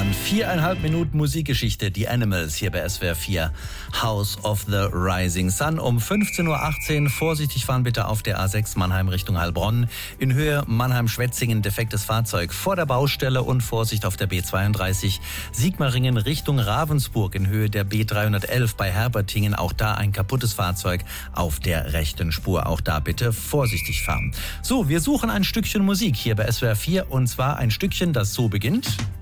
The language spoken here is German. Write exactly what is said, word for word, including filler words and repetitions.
waren viereinhalb Minuten Musikgeschichte, die Animals hier bei S W R vier. House of the Rising Sun um fünfzehn Uhr achtzehn. Vorsichtig fahren bitte auf der A sechs Mannheim Richtung Heilbronn. In Höhe Mannheim-Schwetzingen defektes Fahrzeug vor der Baustelle und Vorsicht auf der B zweiunddreißig. Sigmaringen Richtung Ravensburg in Höhe der B dreihundertelf bei Herbertingen. Auch da ein kaputtes Fahrzeug auf der rechten Spur. Auch da bitte vorsichtig fahren. So, wir suchen ein Stückchen Musik hier bei S W R vier und zwar ein Stückchen, das so beginnt.